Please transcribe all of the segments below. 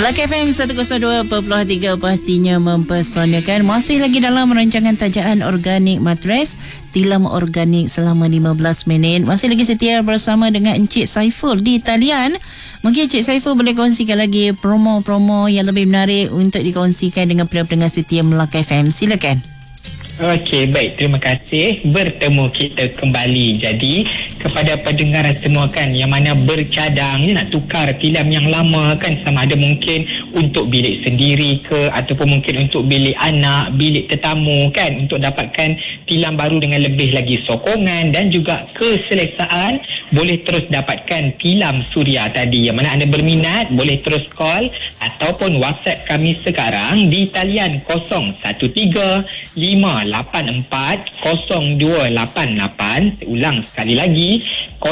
Melaka FM 102.3 pastinya mempesonakan. Masih lagi dalam rancangan tajaan organik matres, tilam organik selama 15 minit. Masih lagi setia bersama dengan Encik Saiful di talian. Mungkin Encik Saiful boleh kongsikan lagi promo-promo yang lebih menarik untuk dikongsikan dengan pendengar setia Melaka FM. Silakan. Okey, baik. Terima kasih. Bertemu kita kembali. Jadi, kepada pendengar semua kan, yang mana bercadang nak tukar tilam yang lama kan, sama ada mungkin untuk bilik sendiri ke, ataupun mungkin untuk bilik anak, bilik tetamu kan, untuk dapatkan tilam baru dengan lebih lagi sokongan dan juga keselesaan, boleh terus dapatkan tilam suria tadi. Yang mana anda berminat, boleh terus call ataupun WhatsApp kami sekarang di talian 013-584-0288. Ulang sekali lagi,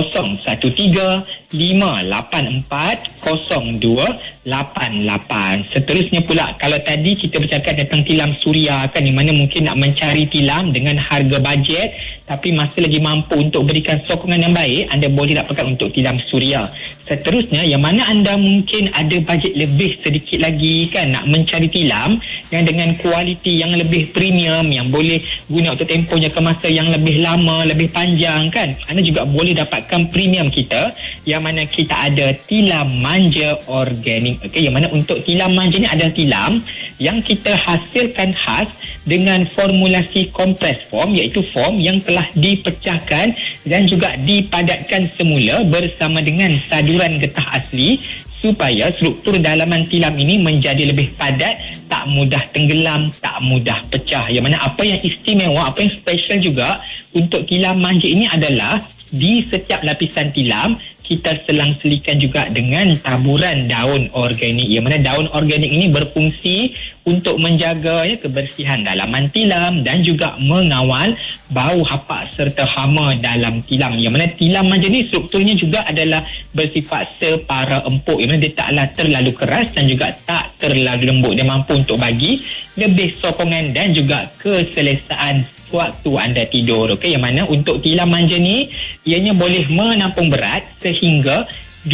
013-584-0288. Seterusnya pula, kalau tadi kita bercakap tentang tilam suria kan, di mana mungkin nak mencari tilam dengan harga bajet tapi masih lagi mampu untuk berikan sokongan yang baik, anda boleh dapatkan untuk tilam suria. Seterusnya, yang mana anda mungkin ada bajet lebih sedikit lagi kan, nak mencari tilam yang dengan kualiti yang lebih premium, yang boleh guna untuk tempoh jangka masa yang lebih lama, lebih panjang kan, anda juga boleh dapatkan premium kita, yang mana kita ada tilam manja organik. Okey, yang mana untuk tilam manja ni adalah tilam yang kita hasilkan khas dengan formulasi kompres form, iaitu form yang telah dipecahkan dan juga dipadatkan semula bersama dengan saduran getah asli, supaya struktur dalaman tilam ini menjadi lebih padat, tak mudah tenggelam, tak mudah pecah. Yang mana apa yang istimewa, apa yang special juga untuk tilam manja ini adalah di setiap lapisan tilam kita selang-selikan juga dengan taburan daun organik, yang mana daun organik ini berfungsi untuk menjaga kebersihan dalaman tilam dan juga mengawal bau hapak serta hama dalam tilam. Yang mana tilam manja ni strukturnya juga adalah bersifat separa empuk, yang mana dia taklah terlalu keras dan juga tak terlalu lembut. Dia mampu untuk bagi lebih sokongan dan juga keselesaan waktu anda tidur. Okey, yang mana untuk tilam manja ni ianya boleh menampung berat sehingga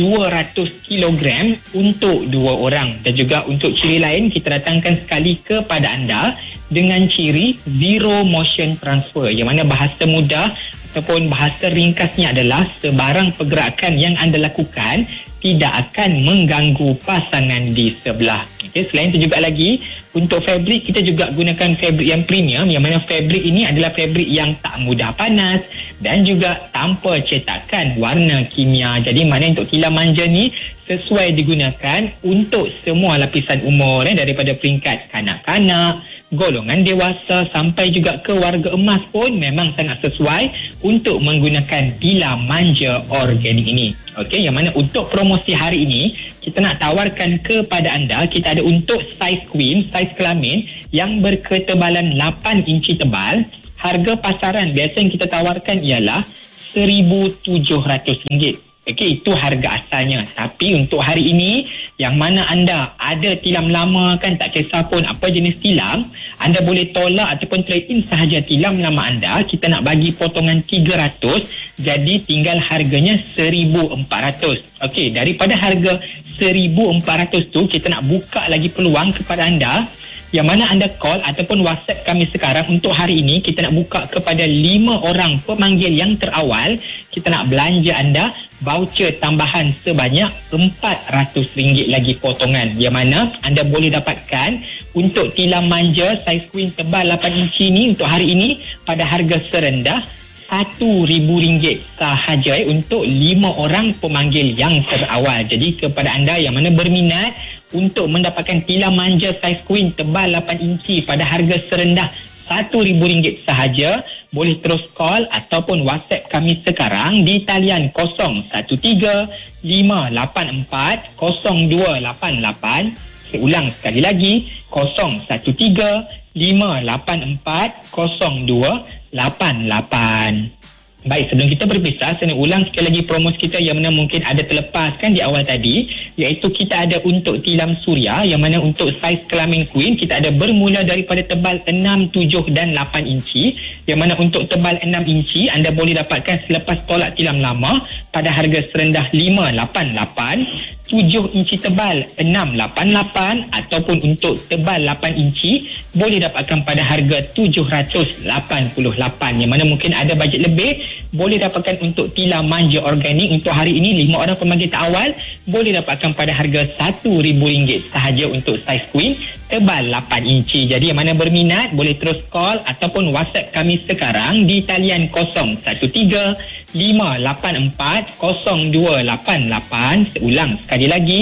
200 kg untuk 2 orang. Dan juga untuk ciri lain, kita datangkan sekali kepada anda dengan ciri zero motion transfer, yang mana bahasa mudah ataupun bahasa ringkasnya adalah sebarang pergerakan yang anda lakukan tidak akan mengganggu pasangan di sebelah. Okay, selain itu juga lagi, untuk fabrik kita juga gunakan fabrik yang premium, yang mana fabrik ini adalah fabrik yang tak mudah panas dan juga tanpa cetakan warna kimia. Jadi mana untuk tilam manja ni sesuai digunakan untuk semua lapisan umur, daripada peringkat kanak-kanak, golongan dewasa sampai juga ke warga emas pun memang sangat sesuai untuk menggunakan tilam manja organik ini. Okey, yang mana untuk promosi hari ini kita nak tawarkan kepada anda, kita ada untuk saiz queen, saiz kelamin yang berketebalan 8 inci tebal. Harga pasaran biasa yang kita tawarkan ialah RM1,700. Okey, itu harga asalnya. Tapi untuk hari ini, yang mana anda ada tilam lama kan, tak kisah pun apa jenis tilam, anda boleh tolak ataupun trade in sahaja tilam lama anda. Kita nak bagi potongan 300, jadi tinggal harganya 1,400. Okey, daripada harga 1,400 tu, kita nak buka lagi peluang kepada anda, yang mana anda call ataupun WhatsApp kami sekarang. Untuk hari ini kita nak buka kepada 5 orang pemanggil yang terawal. Kita nak belanja anda voucher tambahan sebanyak RM400 lagi potongan, yang mana anda boleh dapatkan untuk tilam manja saiz queen tebal 8 inci ni untuk hari ini pada harga serendah RM1,000 sahaja untuk 5 orang pemanggil yang terawal. Jadi kepada anda yang mana berminat untuk mendapatkan tilam manja saiz queen tebal 8 inci pada harga serendah RM1,000 sahaja, boleh terus call ataupun WhatsApp kami sekarang di talian 013-584-0288. Saya ulang sekali lagi, 013-584-0288. Baik, sebelum kita berpisah, saya nak ulang sekali lagi promosi kita yang mana mungkin ada terlepas kan di awal tadi, iaitu kita ada untuk tilam suria, yang mana untuk saiz kelamin queen kita ada bermula daripada tebal 6, 7 dan 8 inci, yang mana untuk tebal 6 inci anda boleh dapatkan selepas tolak tilam lama pada harga serendah 588. 7 inci tebal 688 ataupun untuk tebal 8 inci boleh dapatkan pada harga 788, yang mana mungkin ada bajet lebih boleh dapatkan untuk tilam manja organik. Untuk hari ini 5 orang pemanggil awal boleh dapatkan pada harga RM1,000 sahaja untuk saiz queen tebal 8 inci. Jadi yang mana berminat boleh terus call ataupun WhatsApp kami sekarang di talian 013-584-0288. Seulang sekali lagi,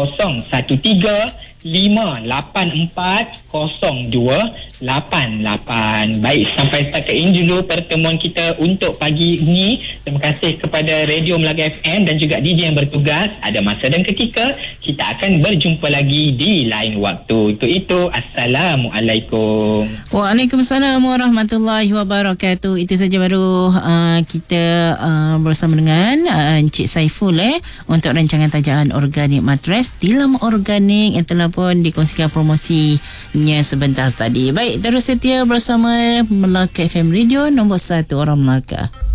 013-584-0288. Baik, sampai setakat ini dulu pertemuan kita untuk pagi ini. Terima kasih kepada Radio Melaka FM dan juga DJ yang bertugas. Ada masa dan ketika kita akan berjumpa lagi di lain waktu. Untuk itu, Assalamualaikum. Waalaikumsalam warahmatullahi wabarakatuh. Itu saja baru kita bersama dengan Encik Saiful untuk rancangan tajaan organik matres tilam organik yang telah pun dikongsikan promosinya sebentar tadi. Baik, terus setia bersama Melaka FM Radio nombor 1 orang Melaka.